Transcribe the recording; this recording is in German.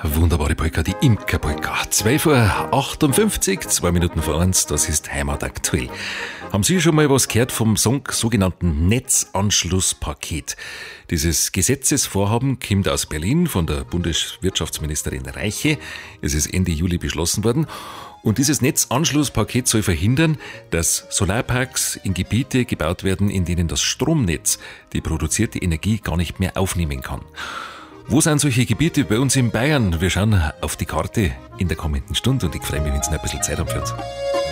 wunderbare Polka, die Imker-Polka. 12:58 Uhr, 2 Minuten vor 1, das ist Heimat aktuell. Haben Sie schon mal was gehört vom sogenannten Netzanschlusspaket? Dieses Gesetzesvorhaben kommt aus Berlin von der Bundeswirtschaftsministerin Reiche. Es ist Ende Juli beschlossen worden. Und dieses Netzanschlusspaket soll verhindern, dass Solarparks in Gebiete gebaut werden, in denen das Stromnetz die produzierte Energie gar nicht mehr aufnehmen kann. Wo sind solche Gebiete bei uns in Bayern? Wir schauen auf die Karte in der kommenden Stunde und ich freue mich, wenn Sie noch ein bisschen Zeit haben für uns.